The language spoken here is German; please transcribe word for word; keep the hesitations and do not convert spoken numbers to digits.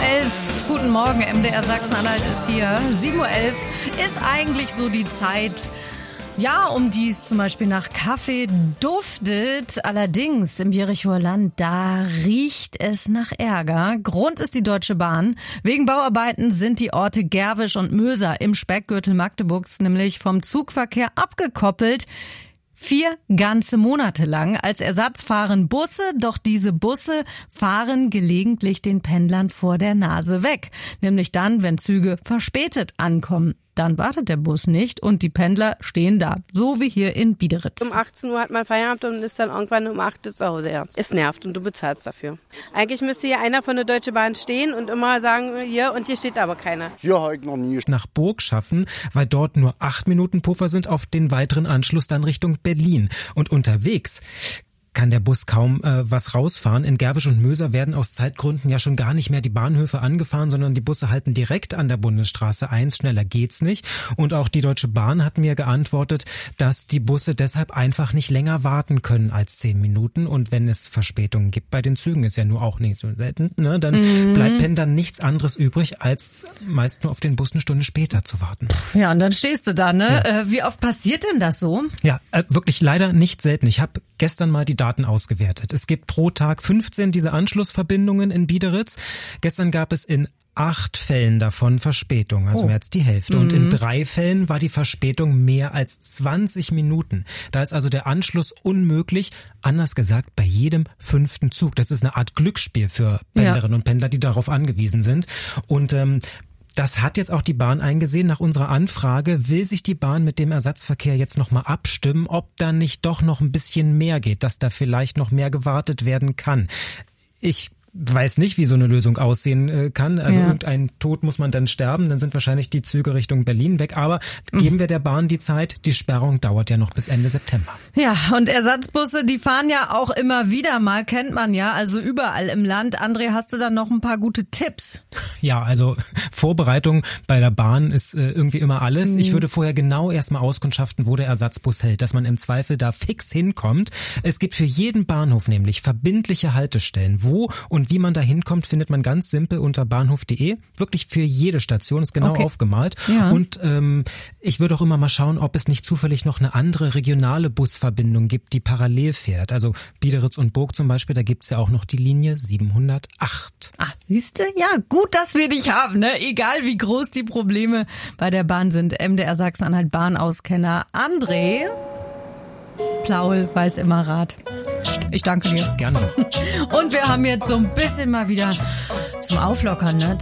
elf, guten Morgen, M D R Sachsen-Anhalt ist hier. sieben Uhr elf ist eigentlich so die Zeit, ja, um die es zum Beispiel nach Kaffee duftet. Allerdings im Jerichoer Land, da riecht es nach Ärger. Grund ist die Deutsche Bahn. Wegen Bauarbeiten sind die Orte Gerwisch und Möser im Speckgürtel Magdeburgs nämlich vom Zugverkehr abgekoppelt. Vier ganze Monate lang. Als Ersatz fahren Busse, doch diese Busse fahren gelegentlich den Pendlern vor der Nase weg. Nämlich dann, wenn Züge verspätet ankommen. Dann wartet der Bus nicht und die Pendler stehen da. So wie hier in Biederitz. Um achtzehn Uhr hat man Feierabend und ist dann irgendwann um acht Uhr zu Hause. Ja. Es nervt und du bezahlst dafür. Eigentlich müsste hier einer von der Deutschen Bahn stehen und immer sagen, hier, und hier steht aber keiner. Hier habe ich noch nie. Nach Burg schaffen, weil dort nur acht Minuten Puffer sind auf den weiteren Anschluss dann Richtung Berlin. Und unterwegs kann der Bus kaum äh, was rausfahren. In Gerwisch und Möser werden aus Zeitgründen ja schon gar nicht mehr die Bahnhöfe angefahren, sondern die Busse halten direkt an der Bundesstraße eins. Schneller geht's nicht. Und auch die Deutsche Bahn hat mir geantwortet, dass die Busse deshalb einfach nicht länger warten können als zehn Minuten. Und wenn es Verspätungen gibt bei den Zügen, ist ja nur auch nicht so selten, ne, dann mhm. bleibt Pendlern nichts anderes übrig, als meist nur auf den Bus eine Stunde später zu warten. Ja, und dann stehst du da, ne? Ja. Äh, wie oft passiert denn das so? Ja, äh, wirklich leider nicht selten. Ich habe gestern mal die Daten ausgewertet. Es gibt pro Tag fünfzehn diese Anschlussverbindungen in Biederitz. Gestern gab es in acht Fällen davon Verspätung, also oh. mehr als die Hälfte. Mhm. Und in drei Fällen war die Verspätung mehr als zwanzig Minuten. Da ist also der Anschluss unmöglich. Anders gesagt, bei jedem fünften Zug. Das ist eine Art Glücksspiel für Pendlerinnen ja. und Pendler, die darauf angewiesen sind. Und ähm, das hat jetzt auch die Bahn eingesehen. Nach unserer Anfrage will sich die Bahn mit dem Ersatzverkehr jetzt nochmal abstimmen, ob da nicht doch noch ein bisschen mehr geht, dass da vielleicht noch mehr gewartet werden kann. Ich weiß nicht, wie so eine Lösung aussehen kann. Also ja. irgendein Tod muss man dann sterben, dann sind wahrscheinlich die Züge Richtung Berlin weg. Aber geben wir der Bahn die Zeit, die Sperrung dauert ja noch bis Ende September. Ja, und Ersatzbusse, die fahren ja auch immer wieder mal, kennt man ja, also überall im Land. André, hast du da noch ein paar gute Tipps? Ja, also Vorbereitung bei der Bahn ist äh, irgendwie immer alles. Mhm. Ich würde vorher genau erstmal auskundschaften, wo der Ersatzbus hält, dass man im Zweifel da fix hinkommt. Es gibt für jeden Bahnhof nämlich verbindliche Haltestellen. Wo und Und wie man da hinkommt, findet man ganz simpel unter bahnhof punkt de. Wirklich für jede Station ist genau okay. aufgemalt. Ja. Und ähm, ich würde auch immer mal schauen, ob es nicht zufällig noch eine andere regionale Busverbindung gibt, die parallel fährt. Also Biederitz und Burg zum Beispiel, da gibt's ja auch noch die Linie siebenhundertacht. Ah, siehst du? Ja, gut, dass wir dich haben, ne? Egal wie groß die Probleme bei der Bahn sind. M D R Sachsen-Anhalt Bahnauskenner André Plaul weiß immer Rat. Ich danke dir. Gerne. Und wir haben jetzt so ein bisschen mal wieder zum Auflockern, ne?